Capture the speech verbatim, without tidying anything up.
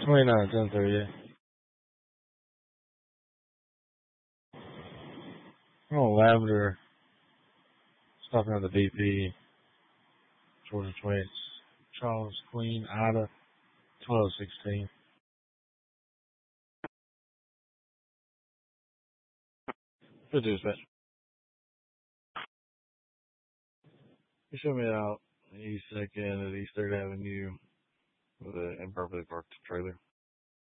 twenty-nine, ten thirty, yeah. I'm on Lavender, stopping at the V P, Georgia Twins, Charles, Queen, Ida, twelve sixteen. Good dispatch. You showed me out East Second at East Third Avenue with an imperfectly parked trailer.